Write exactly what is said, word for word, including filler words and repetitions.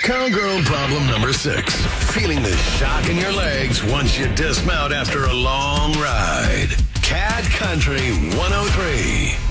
Cowgirl problem number six. Feeling the shock in your legs once you dismount after a long ride. Cat Country one oh three.